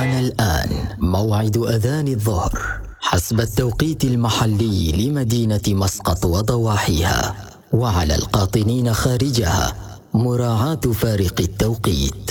حان الآن موعد أذان الظهر حسب التوقيت المحلي لمدينة مسقط وضواحيها، وعلى القاطنين خارجها مراعاة فارق التوقيت.